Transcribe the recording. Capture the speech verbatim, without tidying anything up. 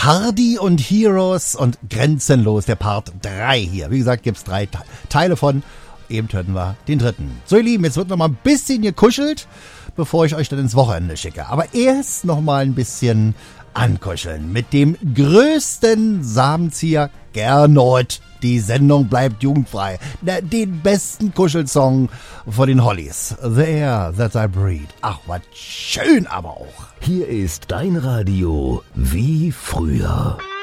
Hardy und Heroes und Grenzenlos, der Part drei hier. Wie gesagt, gibt's drei Te- Teile von. Eben hörten wir den dritten. So, ihr Lieben, jetzt wird noch mal ein bisschen gekuschelt, bevor ich euch dann ins Wochenende schicke. Aber erst noch mal ein bisschen ankuscheln mit dem größten Samenzieher Gernot. Die Sendung bleibt jugendfrei. Den besten Kuschelsong von den Hollies. The Air That I Breathe. Ach, was schön aber auch. Hier ist dein Radio wie früher.